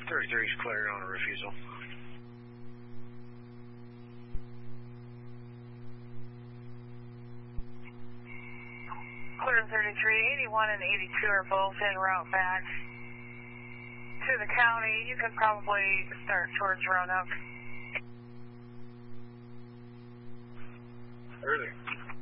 33 is cleared on a refusal. Clear 33, 81 and 82 are both en route back to the county. You can probably start towards Roanoke. Early.